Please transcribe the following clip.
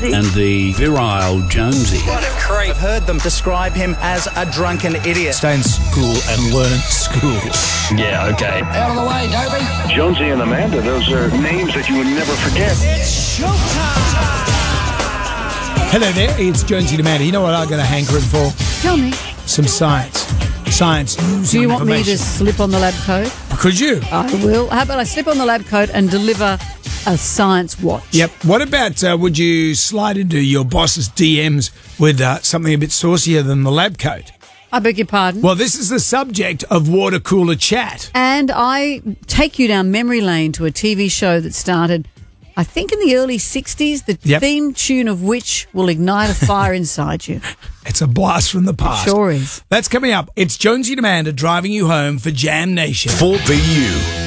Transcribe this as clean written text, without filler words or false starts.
Jonesy. And the virile Jonesy. What a creep. I've heard them describe him as a drunken idiot. Stay in school and learn school. Yeah, okay. Out of the way, Dopey. Jonesy and Amanda, those are names that you would never forget. It's showtime! Hello there, it's Jonesy and Amanda. You know what I got a hankering for? Tell me. Some science. Science news. Do you want me to information. slip on the lab coat? Could you? I will. How about I slip on the lab coat and deliver a science watch? Yep. What about would you slide into your boss's DMs with something a bit saucier than the lab coat? I beg your pardon? Well, this is the subject of water cooler chat. And I take you down memory lane to a TV show that started, I think, in the early 60s, the theme tune of which will ignite a fire inside you. It's a blast from the past. Sure is. That's coming up. It's Jonesy and Amanda driving you home for Jam Nation. 4BU.